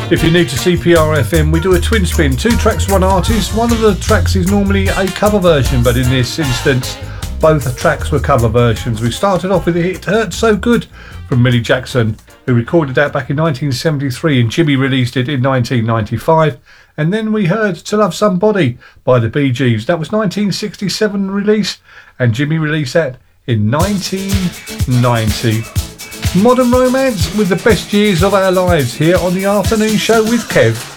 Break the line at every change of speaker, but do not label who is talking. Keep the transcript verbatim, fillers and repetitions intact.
If you're new to C P R F M, we do a twin spin, two tracks, one artist. One of the tracks is normally a cover version, but in this instance, both tracks were cover versions. We started off with the hit Hurt So Good from Millie Jackson, who recorded that back in nineteen seventy-three, and Jimmy released it in nineteen ninety-five. And then we heard To Love Somebody by the Bee Gees. That was nineteen sixty-seven release, and Jimmy released that in nineteen ninety. Modern Romance with the best years of our lives here on the afternoon show with Kev.